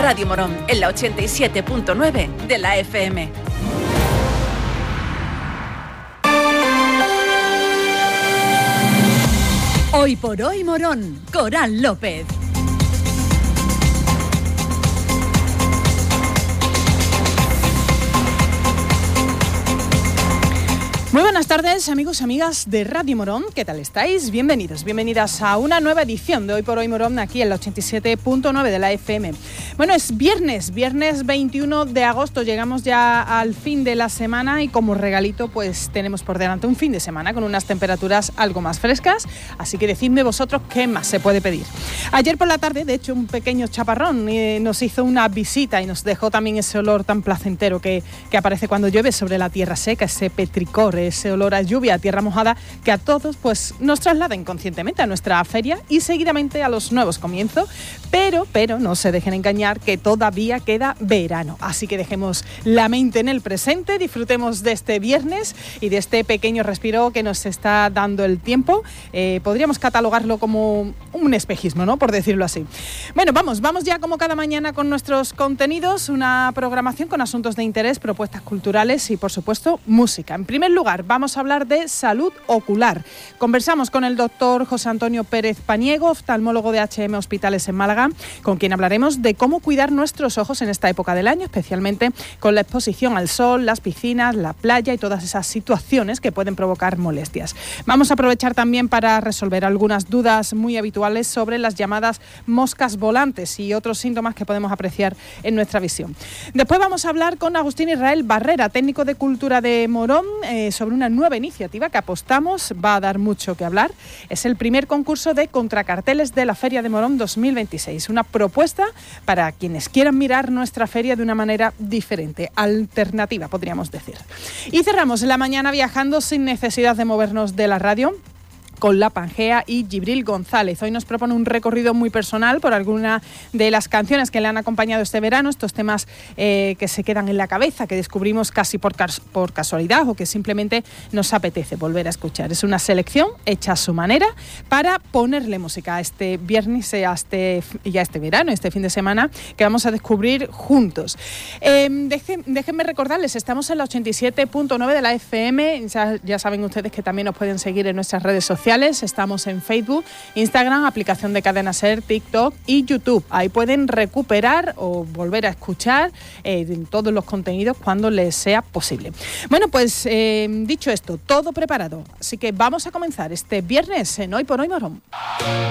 Radio Morón, en la 87.9 de la FM. Hoy por hoy Morón, Coral López. Muy buenas tardes, amigos y amigas de Radio Morón. ¿Qué tal estáis? Bienvenidos, bienvenidas a una nueva edición de Hoy por Hoy Morón, aquí en la 87.9 de la FM. Bueno, es viernes 21 de agosto. Llegamos ya al fin de la semana y como regalito pues tenemos por delante un fin de semana con unas temperaturas algo más frescas. Así que decidme vosotros qué más se puede pedir. Ayer por la tarde, de hecho, un pequeño chaparrón nos hizo una visita y nos dejó también ese olor tan placentero que aparece cuando llueve sobre la tierra seca, ese petricor, ese olor a lluvia, a tierra mojada, que a todos pues nos traslada inconscientemente a nuestra feria y seguidamente a los nuevos comienzos, pero no se dejen engañar que todavía queda verano, así que dejemos la mente en el presente, disfrutemos de este viernes y de este pequeño respiro que nos está dando el tiempo. Podríamos catalogarlo como un espejismo, ¿no?, por decirlo así. Bueno, vamos ya como cada mañana con nuestros contenidos, una programación con asuntos de interés, propuestas culturales y por supuesto música. En primer lugar, vamos a hablar de salud ocular. Conversamos con el doctor José Antonio Pérez Paniego, oftalmólogo de H&M Hospitales en Málaga, con quien hablaremos de cómo cuidar nuestros ojos en esta época del año, especialmente con la exposición al sol, las piscinas, la playa y todas esas situaciones que pueden provocar molestias. Vamos a aprovechar también para resolver algunas dudas muy habituales sobre las llamadas moscas volantes y otros síntomas que podemos apreciar en nuestra visión. Después vamos a hablar con Agustín Israel Barrera, técnico de Cultura de Morón, sobre una nueva iniciativa que apostamos va a dar mucho que hablar. Es el primer concurso de contracarteles de la Feria de Morón 2026. Una propuesta para quienes quieran mirar nuestra feria de una manera diferente, alternativa, podríamos decir. Y cerramos la mañana viajando sin necesidad de movernos de la radio, con La Pangea y Gibril González. Hoy nos propone un recorrido muy personal por alguna de las canciones que le han acompañado este verano, estos temas que se quedan en la cabeza, que descubrimos casi por casualidad o que simplemente nos apetece volver a escuchar. Es una selección hecha a su manera para ponerle música a este viernes y a este verano, este fin de semana que vamos a descubrir juntos. Déjenme recordarles, estamos en la 87.9 de la FM, ya saben ustedes que también nos pueden seguir en nuestras redes sociales. Estamos en Facebook, Instagram, aplicación de Cadena Ser, TikTok y YouTube. Ahí pueden recuperar o volver a escuchar todos los contenidos cuando les sea posible. Bueno, pues dicho esto, todo preparado. Así que vamos a comenzar este viernes en Hoy por Hoy Morón.